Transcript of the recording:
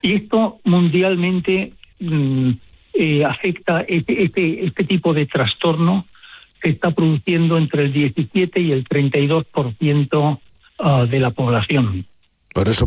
Y esto mundialmente afecta este tipo de trastorno que está produciendo entre el 17 y el 32% de la población. Por eso